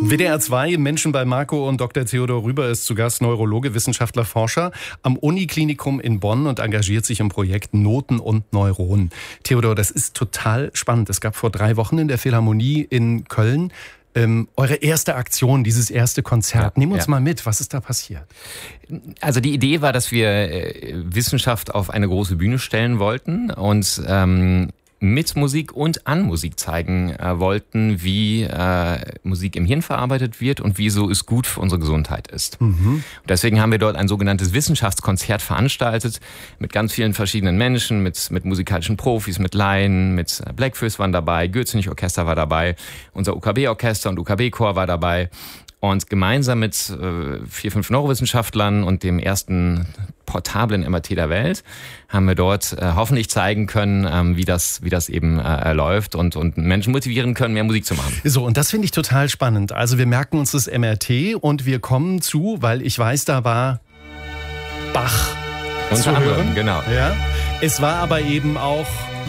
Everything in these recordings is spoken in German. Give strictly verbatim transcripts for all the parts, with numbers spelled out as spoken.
W D R zwei, Menschen bei Marco, und Doktor Theodor Rüber ist zu Gast, Neurologe, Wissenschaftler, Forscher am Uniklinikum in Bonn und engagiert sich im Projekt Noten und Neuronen. Theodor, das ist total spannend. Es gab vor drei Wochen in der Philharmonie in Köln ähm, eure erste Aktion, dieses erste Konzert. Ja, Nimm uns ja. mal mit, was ist da passiert? Also die Idee war, dass wir äh, Wissenschaft auf eine große Bühne stellen wollten und ähm, mit Musik und an Musik zeigen äh, wollten, wie äh, Musik im Hirn verarbeitet wird und wieso es gut für unsere Gesundheit ist. Mhm. Und deswegen haben wir dort ein sogenanntes Wissenschaftskonzert veranstaltet mit ganz vielen verschiedenen Menschen, mit, mit musikalischen Profis, mit Laien, mit Blackfoot waren dabei, Gürzenich-Orchester war dabei, unser U K B-Orchester und U K B-Chor war dabei. Und gemeinsam mit äh, vier, fünf Neurowissenschaftlern und dem ersten portablen M R T der Welt haben wir dort äh, hoffentlich zeigen können, ähm, wie das wie das eben äh, läuft und, und Menschen motivieren können, mehr Musik zu machen. So, und das finde ich total spannend. Also wir merken uns das M R T und wir kommen zu, weil ich weiß, da war Bach Unter anderem, genau. Ja. Es war aber eben auch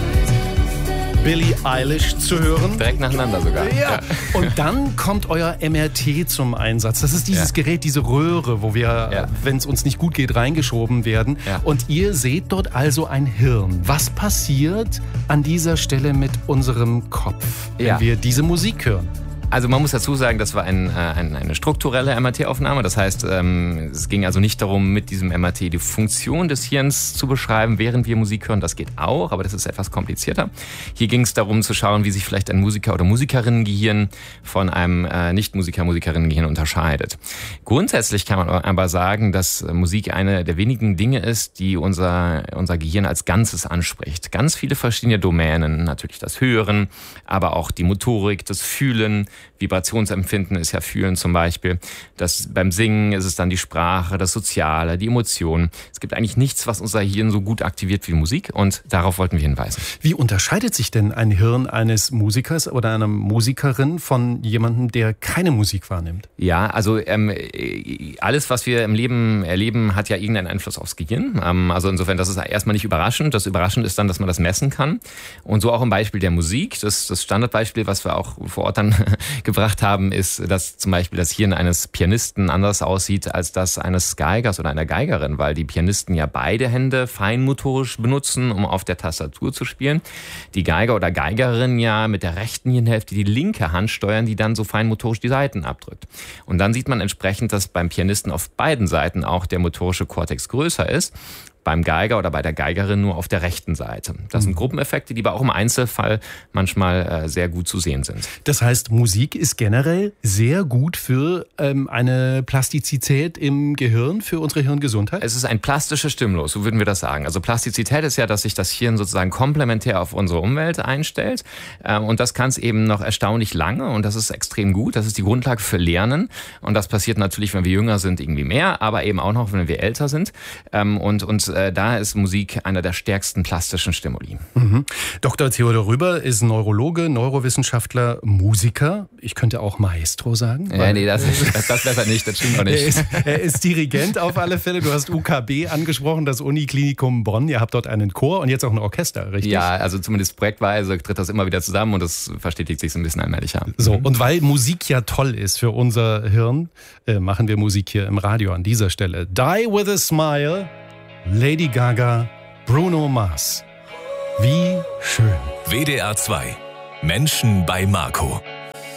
Billie Eilish zu hören. Direkt nacheinander sogar. Ja. ja. Und dann kommt euer M R T zum Einsatz. Das ist dieses ja. Gerät, diese Röhre, wo wir, ja. wenn es uns nicht gut geht, reingeschoben werden. Ja. Und ihr seht dort also ein Hirn. Was passiert an dieser Stelle mit unserem Kopf, wenn ja. wir diese Musik hören? Also man muss dazu sagen, das war ein, ein, eine strukturelle M R T-Aufnahme. Das heißt, ähm, es ging also nicht darum, mit diesem M R T die Funktion des Hirns zu beschreiben, während wir Musik hören. Das geht auch, aber das ist etwas komplizierter. Hier ging es darum zu schauen, wie sich vielleicht ein Musiker- oder Musikerinnengehirn von einem äh, Nicht-Musiker-, Musikerinnengehirn unterscheidet. Grundsätzlich kann man aber sagen, dass Musik eine der wenigen Dinge ist, die unser, unser Gehirn als Ganzes anspricht. Ganz viele verschiedene Domänen, natürlich das Hören, aber auch die Motorik, das Fühlen, Vibrationsempfinden ist ja Fühlen zum Beispiel. Das, beim Singen ist es dann die Sprache, das Soziale, die Emotionen. Es gibt eigentlich nichts, was unser Hirn so gut aktiviert wie Musik, und darauf wollten wir hinweisen. Wie unterscheidet sich denn ein Hirn eines Musikers oder einer Musikerin von jemandem, der keine Musik wahrnimmt? Ja, also ähm, alles, was wir im Leben erleben, hat ja irgendeinen Einfluss aufs Gehirn. Ähm, also insofern, das ist erstmal nicht überraschend. Das Überraschend ist dann, dass man das messen kann. Und so auch im Beispiel der Musik. Das, das Standardbeispiel, was wir auch vor Ort dann gebracht haben, ist, dass zum Beispiel das Hirn eines Pianisten anders aussieht als das eines Geigers oder einer Geigerin, weil die Pianisten ja beide Hände feinmotorisch benutzen, um auf der Tastatur zu spielen. Die Geiger oder Geigerin ja mit der rechten Hirnhälfte die linke Hand steuern, die dann so feinmotorisch die Saiten abdrückt. Und dann sieht man entsprechend, dass beim Pianisten auf beiden Seiten auch der motorische Kortex größer ist. Beim Geiger oder bei der Geigerin nur auf der rechten Seite. Das sind Gruppeneffekte, die aber auch im Einzelfall manchmal äh, sehr gut zu sehen sind. Das heißt, Musik ist generell sehr gut für ähm, eine Plastizität im Gehirn, für unsere Hirngesundheit? Es ist ein plastischer Stimulus, so würden wir das sagen. Also Plastizität ist ja, dass sich das Hirn sozusagen komplementär auf unsere Umwelt einstellt. Ähm, und das kann es eben noch erstaunlich lange, und das ist extrem gut. Das ist die Grundlage für Lernen. Und das passiert natürlich, wenn wir jünger sind, irgendwie mehr, aber eben auch noch, wenn wir älter sind. Ähm, und, und da ist Musik einer der stärksten plastischen Stimuli. Mhm. Doktor Theodor Rüber ist Neurologe, Neurowissenschaftler, Musiker. Ich könnte auch Maestro sagen. Ja, nee, das, das, das besser nicht, das stimmt auch nicht. Er ist, er ist Dirigent auf alle Fälle. Du hast U K B angesprochen, das Uniklinikum Bonn. Ihr habt dort einen Chor und jetzt auch ein Orchester, richtig? Ja, also zumindest projektweise tritt das immer wieder zusammen und das verstetigt sich so ein bisschen allmählich. Ja. So, und weil Musik ja toll ist für unser Hirn, äh, machen wir Musik hier im Radio an dieser Stelle. Die with a Smile, Lady Gaga, Bruno Mars. Wie schön. W D R zwei. Menschen bei Marco.